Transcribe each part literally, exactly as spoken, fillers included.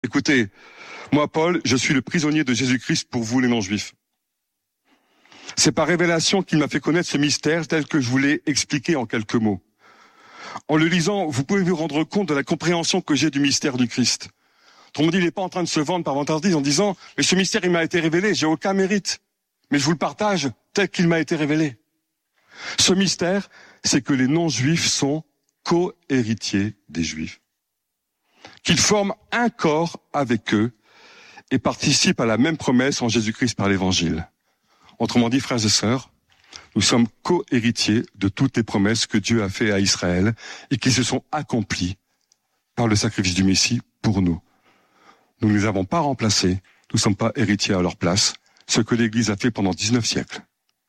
Écoutez, moi, Paul, je suis le prisonnier de Jésus-Christ pour vous, les non-juifs. C'est par révélation qu'il m'a fait connaître ce mystère tel que je vous l'ai expliqué en quelques mots. En le lisant, vous pouvez vous rendre compte de la compréhension que j'ai du mystère du Christ. Autrement dit, il n'est pas en train de se vendre par vantardise en disant « Mais ce mystère, il m'a été révélé, j'ai aucun mérite. Mais je vous le partage tel qu'il m'a été révélé. » Ce mystère, c'est que les non-juifs sont co-héritiers des juifs. Qu'ils forment un corps avec eux et participent à la même promesse en Jésus-Christ par l'Évangile. Autrement dit, frères et sœurs, nous sommes co-héritiers de toutes les promesses que Dieu a faites à Israël et qui se sont accomplies par le sacrifice du Messie pour nous. Nous ne les avons pas remplacés, nous ne sommes pas héritiers à leur place, ce que l'Église a fait pendant dix-neuf siècles.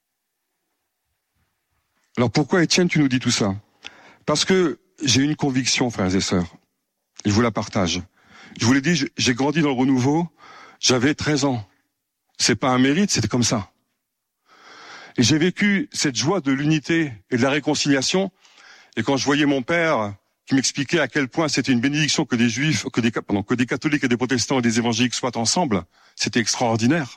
Alors pourquoi, Étienne, tu nous dis tout ça? Parce que j'ai une conviction, frères et sœurs, et je vous la partage. Je vous l'ai dit, j'ai grandi dans le renouveau, j'avais treize ans. C'est pas un mérite, c'était comme ça. Et j'ai vécu cette joie de l'unité et de la réconciliation. Et quand je voyais mon père qui m'expliquait à quel point c'était une bénédiction que des juifs, que des, pardon, que des catholiques et des protestants et des évangéliques soient ensemble, c'était extraordinaire.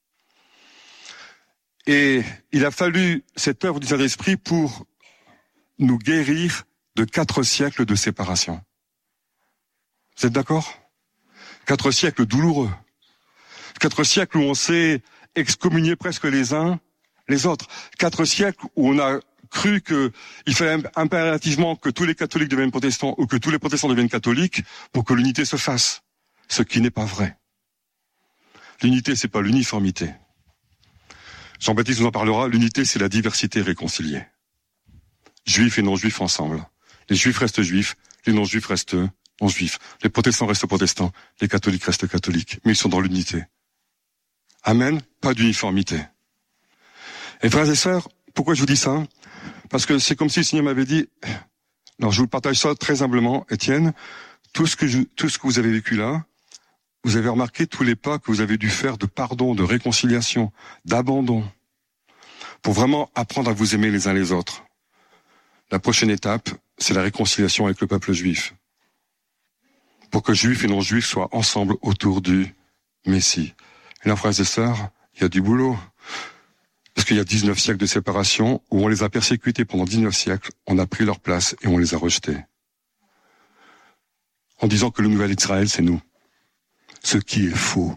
Et il a fallu cette œuvre du Saint-Esprit pour nous guérir de quatre siècles de séparation. Vous êtes d'accord? Quatre siècles douloureux. Quatre siècles où on s'est excommunié presque les uns les autres. Quatre siècles où on a cru qu'il fallait impérativement que tous les catholiques deviennent protestants ou que tous les protestants deviennent catholiques pour que l'unité se fasse. Ce qui n'est pas vrai. L'unité, c'est pas l'uniformité. Jean-Baptiste nous en parlera. L'unité, c'est la diversité réconciliée. Juifs et non-juifs ensemble. Les juifs restent juifs, les non-juifs restent non-juifs. Les protestants restent protestants, les catholiques restent catholiques. Mais ils sont dans l'unité. Amen. Pas d'uniformité. Et frères et sœurs, pourquoi je vous dis ça? Parce que c'est comme si le Seigneur m'avait dit, alors je vous partage ça très humblement, Étienne, tout ce que je, tout ce que vous avez vécu là, vous avez remarqué tous les pas que vous avez dû faire de pardon, de réconciliation, d'abandon, pour vraiment apprendre à vous aimer les uns les autres. La prochaine étape, c'est la réconciliation avec le peuple juif. Pour que juifs et non-juifs soient ensemble autour du Messie. Et là, frères et sœurs, il y a du boulot. Parce qu'il y a dix-neuf siècles de séparation où on les a persécutés pendant dix-neuf siècles, on a pris leur place et on les a rejetés. En disant que le nouvel Israël, c'est nous. Ce qui est faux.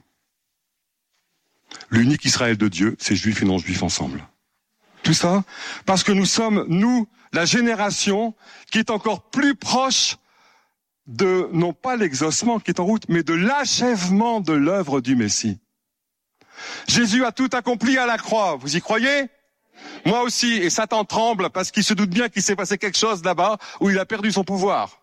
L'unique Israël de Dieu, c'est juifs et non-juifs ensemble. Tout ça parce que nous sommes, nous, la génération qui est encore plus proche de, non pas l'exaucement qui est en route, mais de l'achèvement de l'œuvre du Messie. Jésus a tout accompli à la croix. Vous y croyez? Moi aussi. Et Satan tremble parce qu'il se doute bien qu'il s'est passé quelque chose là-bas où il a perdu son pouvoir.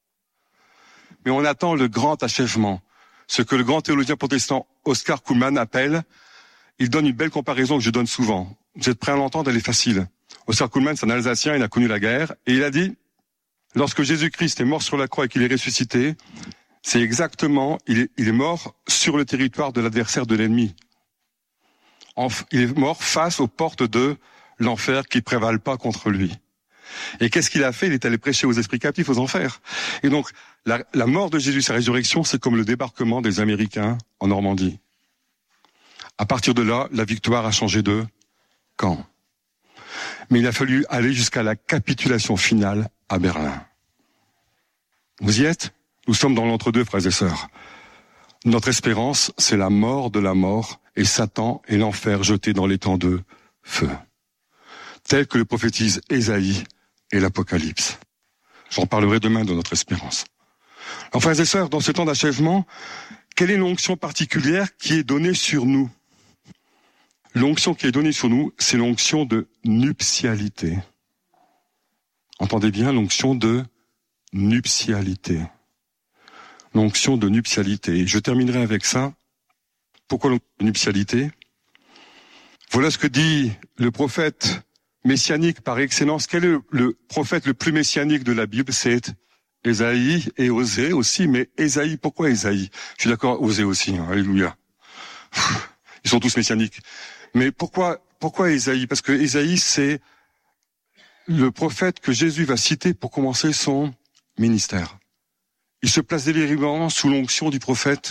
Mais on attend le grand achèvement. Ce que le grand théologien protestant Oscar Kuhlmann appelle, il donne une belle comparaison que je donne souvent. Vous êtes prêts à l'entendre, elle est facile. Oscar Kuhlmann, c'est un Alsacien, il a connu la guerre. Et il a dit, lorsque Jésus-Christ est mort sur la croix et qu'il est ressuscité, c'est exactement, il est, il est mort sur le territoire de l'adversaire de l'ennemi. Il est mort face aux portes de l'enfer qui ne prévalent pas contre lui. Et qu'est-ce qu'il a fait? Il est allé prêcher aux esprits captifs aux enfers. Et donc, la, la mort de Jésus, sa résurrection, c'est comme le débarquement des Américains en Normandie. À partir de là, la victoire a changé de camp. Mais il a fallu aller jusqu'à la capitulation finale à Berlin. Vous y êtes? Nous sommes dans l'entre-deux, frères et sœurs. Notre espérance, c'est la mort de la mort et Satan et l'enfer jeté dans l'étang de feu. Tel que le prophétise Ésaïe et l'Apocalypse. J'en parlerai demain de notre espérance. Alors, frères et sœurs, dans ce temps d'achèvement, quelle est l'onction particulière qui est donnée sur nous? L'onction qui est donnée sur nous, c'est l'onction de nuptialité. Entendez bien, l'onction de nuptialité. L'onction de nuptialité. Je terminerai avec ça. Pourquoi l'onction de nuptialité? Voilà ce que dit le prophète messianique par excellence. Quel est le, le prophète le plus messianique de la Bible? C'est Ésaïe et Osée aussi, mais Ésaïe, pourquoi Ésaïe? Je suis d'accord, Osée aussi, hein, alléluia. Ils sont tous messianiques. Mais pourquoi, pourquoi Ésaïe? Parce que Ésaïe, c'est le prophète que Jésus va citer pour commencer son ministère. il se place délibérément sous l'onction du prophète